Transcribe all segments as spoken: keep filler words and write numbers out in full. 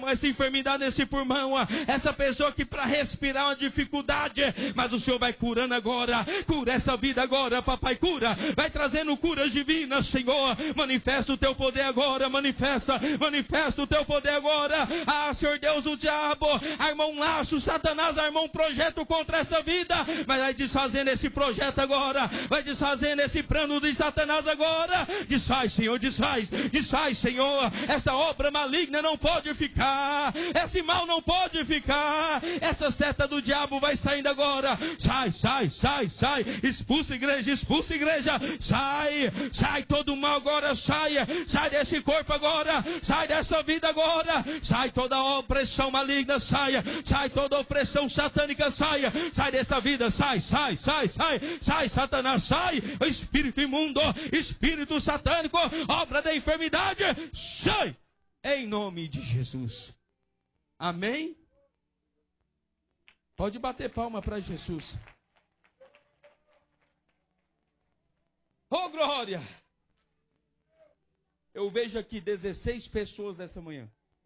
essa enfermidade nesse pulmão, essa pessoa que para respirar é uma dificuldade, mas o Senhor vai curando agora, cura essa vida agora, papai, cura, vai trazendo curas divinas, Senhor, manifesta o teu poder agora, manifesta, manifesta o teu poder agora. Ah, Senhor Deus, o diabo armou um laço, Satanás armou um projeto contra essa vida, mas vai desfazendo esse projeto agora, vai desfazendo esse plano de Satanás agora, desfaz, Senhor, desfaz, desfaz, Senhor, essa obra maligna não pode ficar, esse mal não pode ficar, essa seta do diabo vai saindo agora, sai, sai, sai, sai, expulsa igreja, expulsa igreja, sai, sai todo mal agora, sai, sai desse corpo agora, sai dessa vida agora, sai toda opressão maligna, saia, sai toda opressão satânica, saia, sai dessa vida, sai, sai, sai, sai, sai, Satanás, sai, o espírito imundo, espírito satânico, obra da enfermidade, sai, em nome de Jesus. Amém? Pode bater palma para Jesus. Oh, glória! Eu vejo aqui dezesseis pessoas nessa manhã.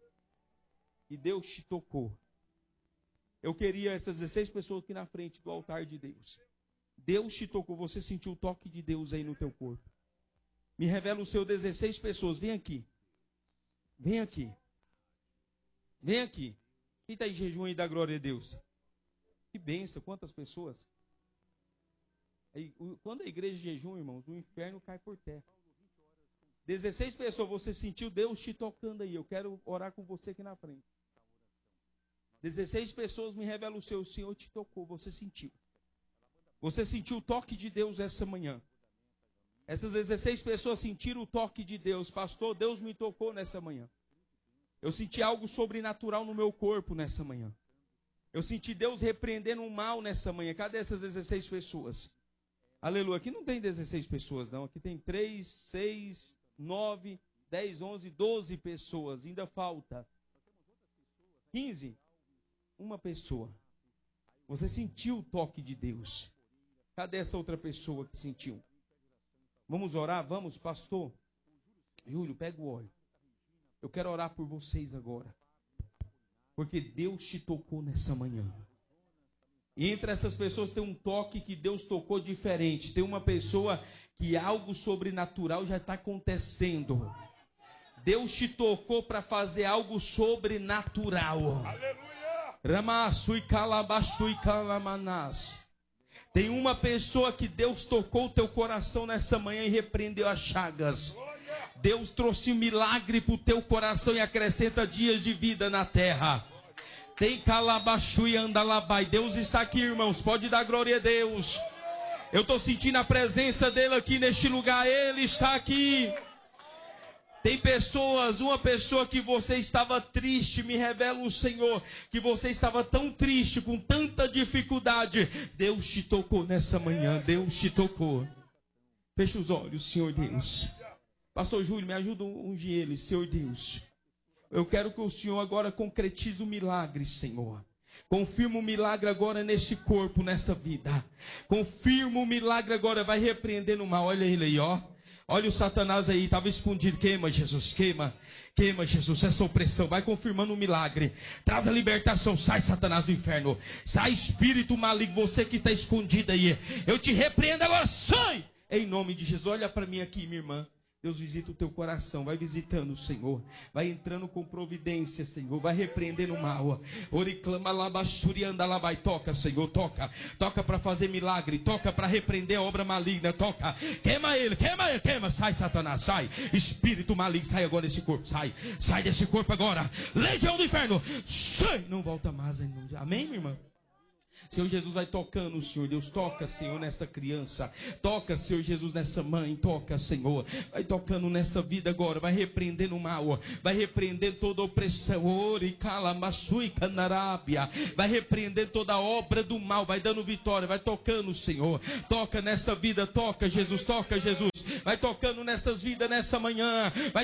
E Deus te tocou. Eu queria essas dezesseis pessoas aqui na frente do altar de Deus. Deus te tocou. Você sentiu o toque de Deus aí no teu corpo. Me revela o seu dezesseis pessoas. Vem aqui. Vem aqui. Vem aqui. Quem está em jejum aí da glória a Deus? Que bênção. Quantas pessoas? Quando a igreja jejum, irmãos, o inferno cai por terra. dezesseis pessoas, você sentiu Deus te tocando aí. Eu quero orar com você aqui na frente. dezesseis pessoas me revelam o seu. O Senhor te tocou, você sentiu. Você sentiu o toque de Deus essa manhã. Essas dezesseis pessoas sentiram o toque de Deus. Pastor, Deus me tocou nessa manhã. Eu senti algo sobrenatural no meu corpo nessa manhã. Eu senti Deus repreendendo o mal nessa manhã. Cadê essas dezesseis pessoas? Aleluia. Aqui não tem dezesseis pessoas, não. Aqui tem três, seis, nove, dez, onze, doze pessoas. Ainda falta quinze. Uma pessoa. Você sentiu o toque de Deus. Cadê essa outra pessoa que sentiu? Vamos orar? Vamos, pastor? Júlio, pega o óleo. Eu quero orar por vocês agora. Porque Deus te tocou nessa manhã. E entre essas pessoas tem um toque que Deus tocou diferente. Tem uma pessoa que algo sobrenatural já está acontecendo. Deus te tocou para fazer algo sobrenatural. Aleluia! Ramassui calabastui calamanás. Tem uma pessoa que Deus tocou o teu coração nessa manhã e repreendeu as chagas. Deus trouxe um milagre para o teu coração e acrescenta dias de vida na terra. Tem calabachu e andalabai. Deus está aqui, irmãos. Pode dar glória a Deus. Eu estou sentindo a presença dele aqui neste lugar. Ele está aqui. Tem pessoas, uma pessoa que você estava triste, me revela o Senhor, que você estava tão triste, com tanta dificuldade. Deus te tocou nessa manhã, Deus te tocou. Fecha os olhos, Senhor Deus. Pastor Júlio, me ajuda a ungir ele, Senhor Deus. Eu quero que o Senhor agora concretize o milagre, Senhor. Confirma o milagre agora nesse corpo, nessa vida. Confirma o milagre agora, vai repreendendo o mal. Olha ele aí, ó. Olha o Satanás aí, estava escondido. Queima, Jesus, queima. Queima, Jesus, essa opressão. Vai confirmando o milagre. Traz a libertação. Sai, Satanás, do inferno. Sai, espírito maligno, você que está escondido aí. Eu te repreendo agora, sai! Em nome de Jesus, olha para mim aqui, minha irmã. Deus visita o teu coração, vai visitando, Senhor. Vai entrando com providência, Senhor. Vai repreendendo o mal. Oriclama labaxurianda labai. Toca, Senhor, toca. Toca para fazer milagre. Toca para repreender a obra maligna. Toca. Queima ele, queima ele, queima. Sai, Satanás, sai. Espírito maligno, sai agora desse corpo. Sai, sai desse corpo agora. Legião do inferno. Sai. Não volta mais. Amém, minha irmã? Senhor Jesus, vai tocando, Senhor Deus, toca, Senhor, nessa criança, toca, Senhor Jesus, nessa mãe, toca, Senhor, vai tocando nessa vida agora, vai repreendendo o mal, vai repreendendo toda opressão, vai repreendendo toda obra do mal, vai dando vitória, vai tocando, Senhor, toca nessa vida, toca, Jesus, toca, Jesus, vai tocando nessas vidas nessa manhã, vai